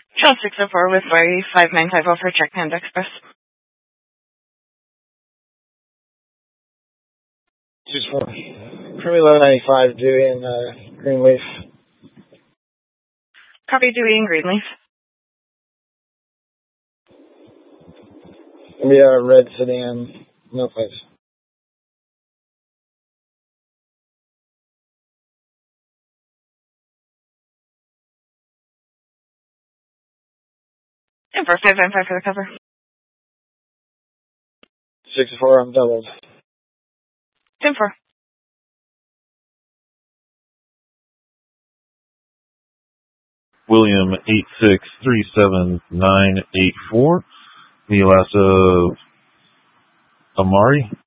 Charles 604 with Larry 5950 for Check Panda Express. 6-4. Crew 1195, Dewey and Greenleaf. Copy, Dewey and Greenleaf. Gonna be a red sedan, no place. And for 595 for the cover. 6-4, I'm doubled. 10-4. William 8637984. The last of Amari.